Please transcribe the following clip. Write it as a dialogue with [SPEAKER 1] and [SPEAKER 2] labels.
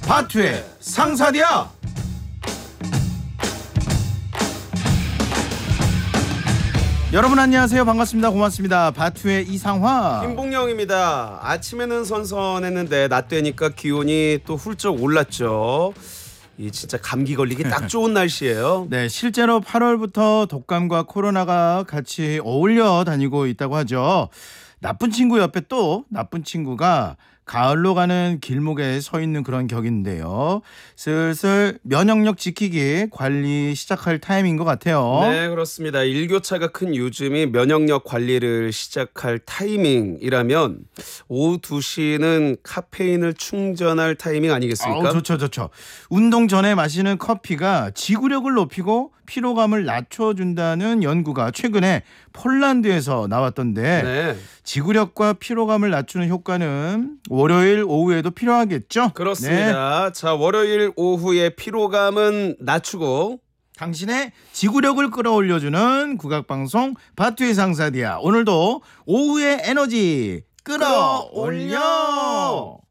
[SPEAKER 1] 바투의 상사디아. 여러분 안녕하세요. 반갑습니다. 고맙습니다. 바투의 이상화
[SPEAKER 2] 김봉영입니다. 아침에는 선선했는데 낮 되니까 기온이 또 훌쩍 올랐죠. 이 진짜 감기 걸리기 딱 좋은 날씨예요.
[SPEAKER 1] 네, 실제로 8월부터 독감과 코로나가 같이 어울려 다니고 있다고 하죠. 나쁜 친구 옆에 또 나쁜 친구가 가을로 가는 길목에 서 있는 그런 격인데요. 슬슬 면역력 지키기 관리 시작할 타임인 것 같아요.
[SPEAKER 2] 네, 그렇습니다. 일교차가 큰 요즘이 면역력 관리를 시작할 타이밍이라면 오후 2시는 카페인을 충전할 타이밍 아니겠습니까?
[SPEAKER 1] 좋죠. 운동 전에 마시는 커피가 지구력을 높이고 피로감을 낮춰준다는 연구가 최근에 폴란드에서 나왔던데
[SPEAKER 2] 네.
[SPEAKER 1] 지구력과 피로감을 낮추는 효과는 월요일 오후에도 필요하겠죠?
[SPEAKER 2] 그렇습니다.
[SPEAKER 1] 네.
[SPEAKER 2] 자, 월요일 오후에 피로감은 낮추고
[SPEAKER 1] 당신의 지구력을 끌어올려주는 국악방송 바투의 상사디아. 오늘도 오후의 에너지 끌어올려.